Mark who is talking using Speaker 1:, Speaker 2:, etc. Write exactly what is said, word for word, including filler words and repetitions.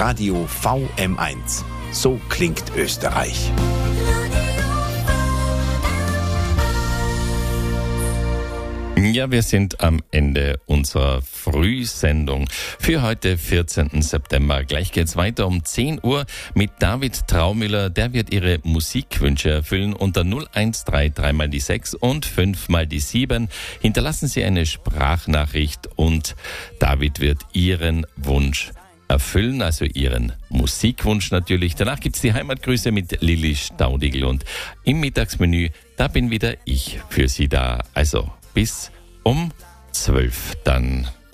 Speaker 1: Radio V M eins. So klingt Österreich.
Speaker 2: Ja, wir sind am Ende unserer Frühsendung für heute, vierzehnten September. Gleich geht's weiter um zehn Uhr mit David Traumüller. Der wird Ihre Musikwünsche erfüllen unter null eins drei drei mal die sechs und fünf mal die sieben. Hinterlassen Sie eine Sprachnachricht und David wird Ihren Wunsch erfüllen, also Ihren Musikwunsch natürlich. Danach gibt's die Heimatgrüße mit Lilly Staudigl und im Mittagsmenü, da bin wieder ich für Sie da. Also bis um zwölf dann.